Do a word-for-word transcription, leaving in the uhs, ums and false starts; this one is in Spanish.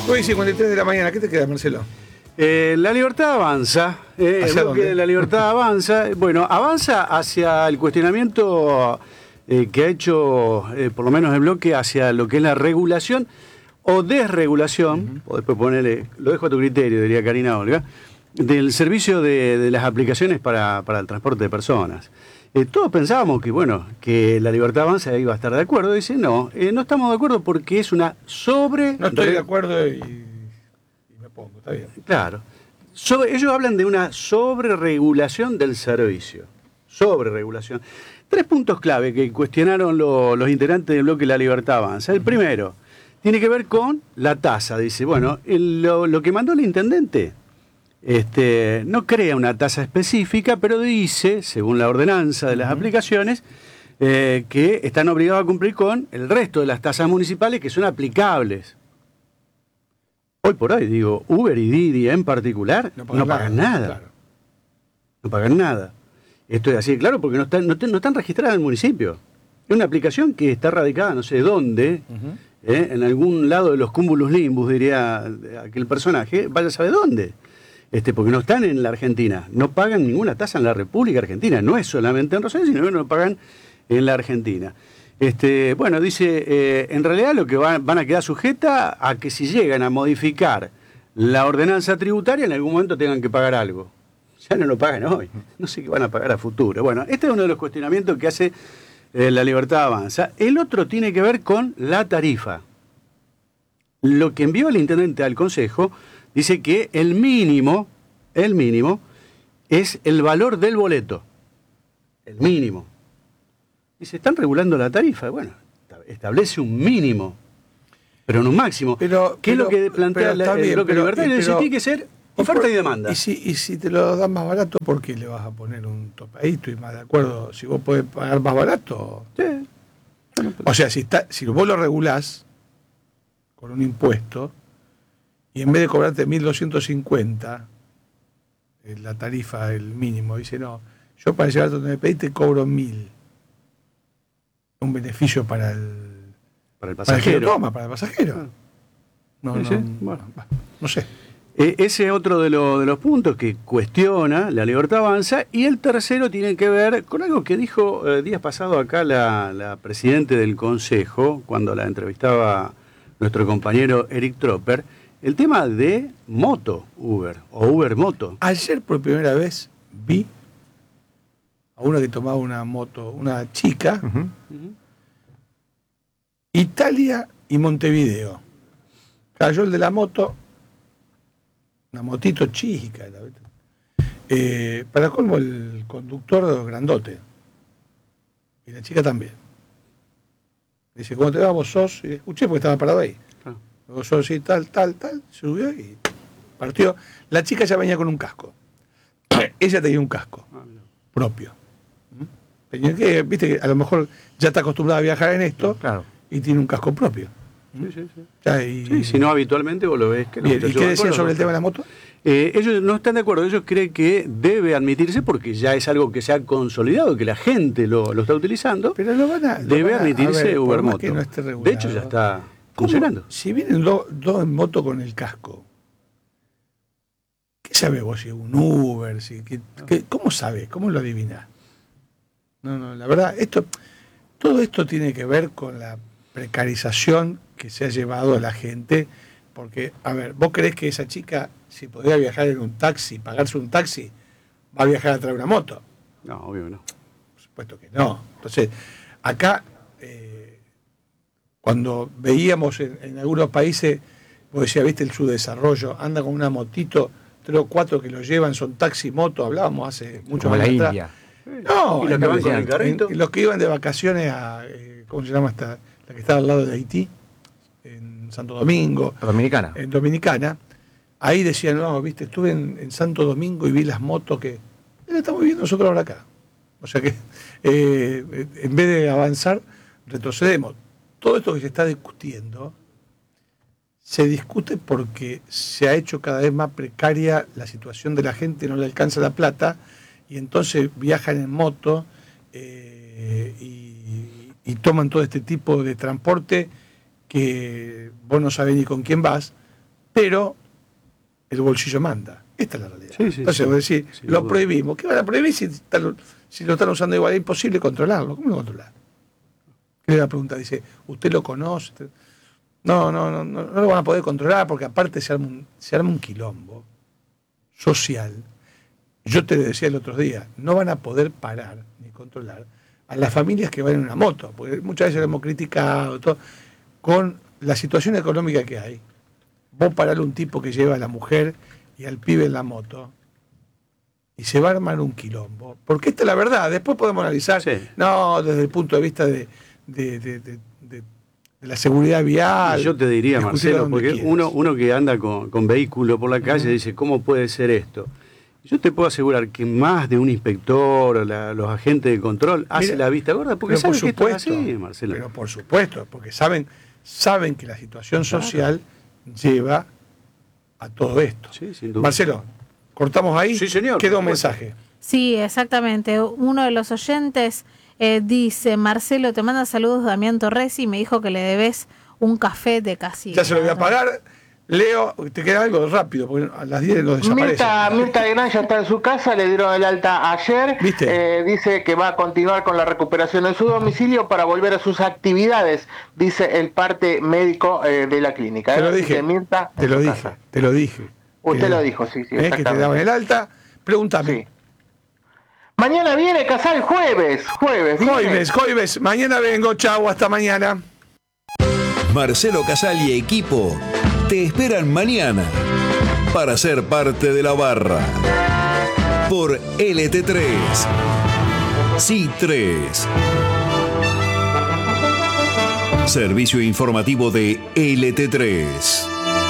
nueve y cincuenta y tres de la mañana, ¿qué te queda, Marcelo? Eh, la libertad avanza, eh, el bloque de la libertad avanza, bueno, avanza hacia el cuestionamiento eh, que ha hecho, eh, por lo menos el bloque, hacia lo que es la regulación o desregulación, uh-huh. o después ponerle, lo dejo a tu criterio, diría Karina Olga, del servicio de, de las aplicaciones para, para el transporte de personas. Eh, todos pensábamos que, bueno, que la libertad avanza iba a estar de acuerdo. Dice, no, eh, no estamos de acuerdo porque es una sobre... No estoy de acuerdo y, y me pongo, está bien. Claro. Sobre, ellos hablan de una sobreregulación del servicio. Sobreregulación. Tres puntos clave que cuestionaron lo, los integrantes del bloque La Libertad Avanza. El primero tiene que ver con la tasa. Dice, bueno, el, lo, lo que mandó el intendente... Este, no crea una tasa específica, pero dice, según la ordenanza de las uh-huh. aplicaciones, eh, que están obligados a cumplir con el resto de las tasas municipales que son aplicables. Hoy por hoy, digo, Uber y Didi en particular no pagan, no pagan nada. nada. Claro. No pagan nada. Esto es así de claro porque no están, no, te, no están registradas en el municipio. Es una aplicación que está radicada no sé dónde, uh-huh. eh, en algún lado de los cúmulus limbus, diría aquel personaje, vaya a saber dónde. Este, porque no están en la Argentina, no pagan ninguna tasa en la República Argentina, no es solamente en Rosario, sino que no pagan en la Argentina. Este, bueno, dice, eh, en realidad lo que van, van a quedar sujeta a que si llegan a modificar la ordenanza tributaria, en algún momento tengan que pagar algo. Ya no lo pagan hoy, no sé qué van a pagar a futuro. Bueno, este es uno de los cuestionamientos que hace eh, La Libertad Avanza. El otro tiene que ver con la tarifa. Lo que envió el intendente al Consejo dice que el mínimo, el mínimo, es el valor del boleto. El mínimo. Dice, están regulando la tarifa. Bueno, establece un mínimo, pero no un máximo. Pero, ¿Qué pero, es lo que plantea la, bien, el bloque pero, libertario? Dice, tiene que ser oferta y demanda. Y si, y si te lo dan más barato, ¿por qué le vas a poner un topadito y más de acuerdo? Si vos podés pagar más barato. Sí. O sea, si, está, si vos lo regulás con un impuesto, y en vez de cobrarte mil doscientos cincuenta, la tarifa, el mínimo, dice, no, yo para llegar donde me pedí te cobro mil. Un beneficio para el, para el pasajero. Para el que lo toma, para el pasajero. No, ¿Sí, no, sí? no, Bueno. no sé. Eh, ese es otro de, lo, de los puntos que cuestiona La Libertad Avanza. Y el tercero tiene que ver con algo que dijo eh, días pasados acá la, la presidente del Consejo, cuando la entrevistaba nuestro compañero Eric Tropper. El tema de moto Uber o Uber Moto. Ayer por primera vez vi a uno que tomaba una moto, una chica, uh-huh. Uh-huh. Italia y Montevideo. Cayó el de la moto, una motito chica, eh, para colmo el conductor grandote. Y la chica también. Dice, ¿cómo te va? ¿Vos sos? Y escuché porque estaba parado ahí. Yo sí, tal, tal, tal, subió y partió. La chica ya venía con un casco. Ella tenía un casco propio. Tenía que, viste, que a lo mejor ya está acostumbrada a viajar en esto, claro. Y tiene un casco propio. Sí, sí, sí. Ya, y, sí, si no habitualmente vos lo ves. Que no. Bien, ¿y qué decían sobre el tema de la moto? Eh, ellos no están de acuerdo, ellos creen que debe admitirse porque ya es algo que se ha consolidado, que la gente lo, lo está utilizando. Pero lo van a, lo debe van a, admitirse a ver, Uber Moto. Que no esté regulado, de hecho ya está funcionando. Si vienen dos do en moto con el casco, ¿qué sabes vos si es un Uber? Si, que, que, ¿Cómo sabes? ¿Cómo lo adivinás? No, no, la verdad, esto, todo esto tiene que ver con la precarización que se ha llevado a la gente, porque, a ver, ¿vos creés que esa chica, si podría viajar en un taxi, pagarse un taxi, va a viajar a traer una moto? No, obvio no. Por supuesto que no. Entonces, acá, eh, cuando veíamos en, en algunos países, vos decías, viste el subdesarrollo, anda con una motito, tres o cuatro que lo llevan, son taxi, moto, hablábamos hace mucho años atrás. India. No, y los que van con el carrito. Los que iban de vacaciones a, eh, ¿cómo se llama esta? La que está al lado de Haití, en Santo Domingo. Dominicana. En Dominicana. Ahí decían, no, viste, estuve en, en Santo Domingo y vi las motos que... La estamos viendo nosotros ahora acá. O sea que, eh, en vez de avanzar, retrocedemos. Todo esto que se está discutiendo, se discute porque se ha hecho cada vez más precaria la situación de la gente, no le alcanza la plata, y entonces viajan en moto eh, y, y toman todo este tipo de transporte que vos no sabés ni con quién vas, pero el bolsillo manda. Esta es la realidad. Sí, sí, Entonces, sí, vos decís, sí, lo duda. prohibimos. ¿Qué van a prohibir si, están- si lo están usando igual? Es imposible controlarlo. ¿Cómo lo controlar? ¿Qué le va a preguntar? Dice, ¿usted lo conoce? No, no, no, no, no lo van a poder controlar porque aparte se arma un, se arma un quilombo social. Yo te decía el otro día, no van a poder parar ni controlar a las familias que van en una moto, porque muchas veces lo hemos criticado, todo, con la situación económica que hay. Vos pararle a un tipo que lleva a la mujer y al pibe en la moto y se va a armar un quilombo. Porque esta es la verdad, después podemos analizar, Sí. no, desde el punto de vista de, de, de, de, de, de la seguridad vial. Y yo te diría, discutirla Marcelo, donde porque quieras. uno, uno que anda con, con vehículo por la calle Ujú. dice, ¿cómo puede ser esto? Yo te puedo asegurar que más de un inspector o la- los agentes de control hace Mira, la vista gorda porque pero por saben que esto es supuesto, así, Marcelo. pero por supuesto, porque saben, saben que la situación Claro. social lleva a todo esto. Sí, sin duda. Marcelo, cortamos ahí. Sí, señor, Queda un por supuesto. mensaje. Sí, exactamente. Uno de los oyentes eh, dice, Marcelo, te manda saludos Damián Torres y me dijo que le debes un café de casilla. Ya se lo voy a pagar. Leo, te queda algo rápido, porque a las diez nos desaparece. Mirta, Mirta de Gran ya está en su casa, le dieron el alta ayer. ¿Viste? Eh, dice que va a continuar con la recuperación en su domicilio para volver a sus actividades, dice el parte médico eh, de la clínica. Te lo Así dije, que Mirta te en lo su dije, casa. te lo dije. Usted Que- lo dijo, sí, sí, eh, que te exactamente. daban el alta. Pregúntame. Sí. Mañana viene Casal jueves, jueves. ¿viene? Jueves, jueves. Mañana vengo, chau, hasta mañana. Marcelo Casal y equipo te esperan mañana para ser parte de la barra por L T tres. Sí tres. Servicio informativo de L T tres.